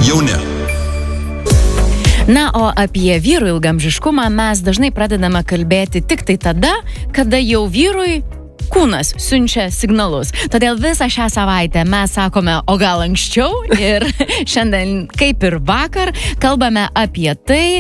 jau ne. Na, o apie vyrų ilgamžiškumą mes dažnai pradedame kalbėti tik tai tada, kada jau vyrui kūnas siunčia signalus. Todėl visą šią savaitę mes sakome, o gal anksčiau, ir šiandien, kaip ir vakar, kalbame apie tai,